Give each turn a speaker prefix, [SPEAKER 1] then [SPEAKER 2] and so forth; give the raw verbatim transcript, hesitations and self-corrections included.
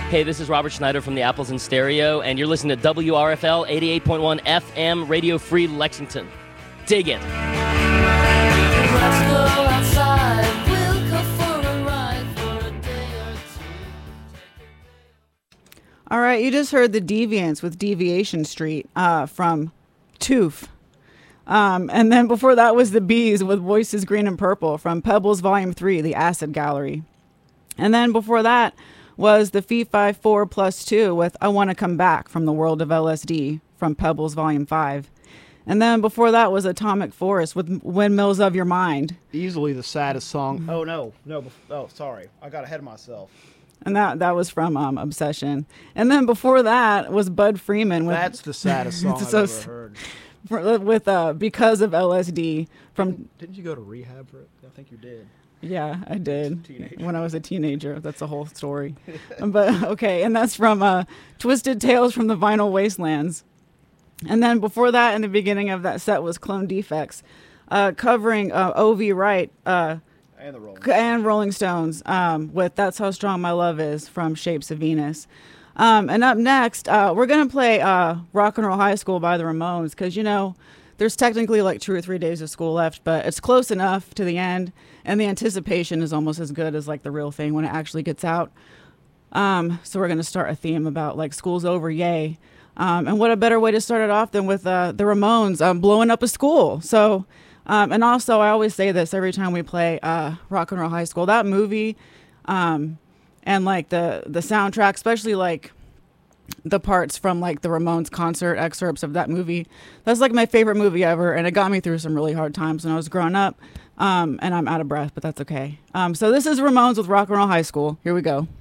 [SPEAKER 1] Hey, this is Robert Schneider from the Apples in Stereo, and you're listening to W R F L eighty-eight point one F M, Radio Free Lexington. Dig it.
[SPEAKER 2] Let's go outside. We'll go for a ride for a day or two.
[SPEAKER 3] All right, you just heard The Deviants with Deviation Street uh, from Toof. Um, and then before that was The Bees with Voices Green and Purple from Pebbles Volume three, The Acid Gallery. And then before that was the Fee Fi four plus two with I Want to Come Back from the World of L S D from Pebbles Volume five. And then before that was Atomic Forest with Windmills of Your Mind.
[SPEAKER 4] Easily the saddest song. Oh, no. No. Oh, sorry. I got ahead of myself.
[SPEAKER 3] And that that was from um, Obsession. And then before that was Bud Freeman. With,
[SPEAKER 4] That's the saddest song I've
[SPEAKER 3] so,
[SPEAKER 4] ever heard.
[SPEAKER 3] For, with uh, Because of L S D. from.
[SPEAKER 4] Didn't, didn't you go to rehab for it? I think you did.
[SPEAKER 3] Yeah, I did.
[SPEAKER 4] Teenager.
[SPEAKER 3] When I was a teenager. That's a whole story. But okay, and that's from uh, Twisted Tales from the Vinyl Wastelands. And then before that, in the beginning of that set was Clone Defects, uh, covering uh, O V Wright uh,
[SPEAKER 4] And the Rolling
[SPEAKER 3] and Rolling Stones um, with That's How Strong My Love Is from Shapes of Venus. Um, and up next, uh, we're going to play uh, Rock and Roll High School by the Ramones because, you know, there's technically like two or three days of school left, but it's close enough to the end, and the anticipation is almost as good as like the real thing when it actually gets out. Um, so we're going to start a theme about like school's over, yay. Um, and what a better way to start it off than with uh, the Ramones um, blowing up a school. So, um, and also I always say this every time we play uh, Rock and Roll High School, that movie um, and like the, the soundtrack, especially like the parts from like the Ramones concert excerpts of that movie. That's like my favorite movie ever, and it got me through some really hard times when I was growing up. Um, and I'm out of breath, but that's okay. Um, so this is Ramones with Rock and Roll High School. Here we go.